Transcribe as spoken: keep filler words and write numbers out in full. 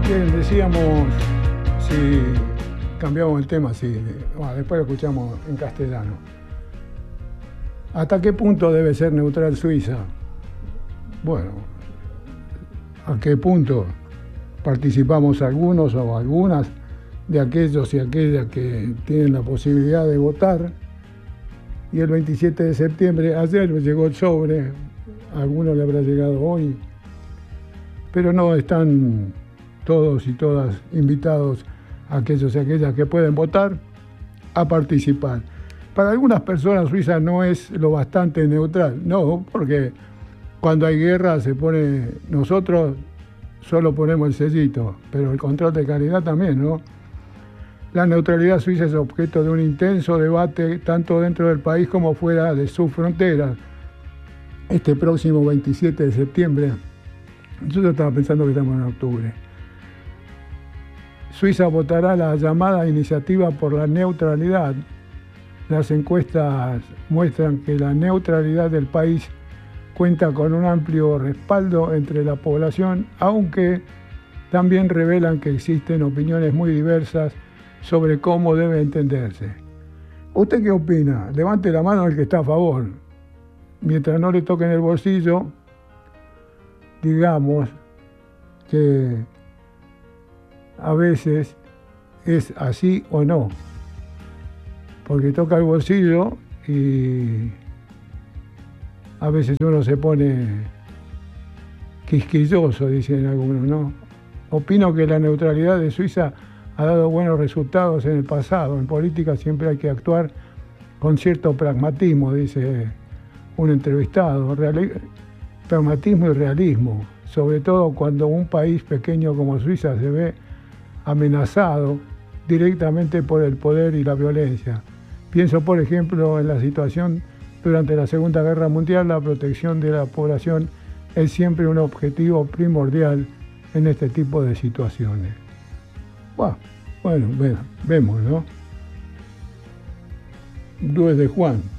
Bien, decíamos, si cambiamos el tema, sí, bueno, después lo escuchamos en castellano. ¿Hasta qué punto debe ser neutral Suiza? Bueno, ¿a qué punto participamos algunos o algunas de aquellos y aquellas que tienen la posibilidad de votar? Y el veintisiete de septiembre, ayer me llegó el sobre, a algunos le habrá llegado hoy, pero no están todos y todas invitados, aquellos y aquellas que pueden votar, a participar. Para algunas personas Suiza no es lo bastante neutral, no, porque cuando hay guerra se pone, nosotros solo ponemos el sellito, pero el control de calidad también, ¿no? La neutralidad suiza es objeto de un intenso debate tanto dentro del país como fuera de sus fronteras. Este próximo veintisiete de septiembre, yo estaba pensando que estamos en octubre, Suiza votará la llamada iniciativa por la neutralidad. Las encuestas muestran que la neutralidad del país cuenta con un amplio respaldo entre la población, aunque también revelan que existen opiniones muy diversas sobre cómo debe entenderse. ¿Usted qué opina? Levante la mano el que está a favor. Mientras no le toquen el bolsillo, digamos que a veces es así o no, porque toca el bolsillo y a veces uno se pone quisquilloso, dicen algunos, ¿no? Opino que la neutralidad de Suiza ha dado buenos resultados en el pasado. En política siempre hay que actuar con cierto pragmatismo, dice un entrevistado. Reali- pragmatismo y realismo, sobre todo cuando un país pequeño como Suiza se ve amenazado directamente por el poder y la violencia. Pienso, por ejemplo, en la situación durante la Segunda Guerra Mundial. La protección de la población es siempre un objetivo primordial en este tipo de situaciones. Bueno, bueno, bueno, vemos, ¿no? Luis de Juan.